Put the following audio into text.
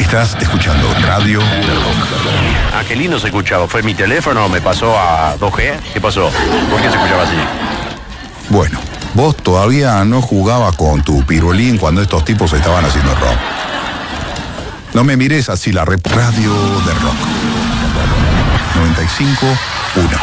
Estás escuchando Radio del Rock. Ah, qué lindo se escuchaba. ¿Fue mi teléfono? ¿Me pasó a 2G? ¿Qué pasó? ¿Por qué se escuchaba así? Bueno, vos todavía no jugabas con tu pirulín cuando estos tipos estaban haciendo rock. No me mires así, Radio del Rock. 95.1.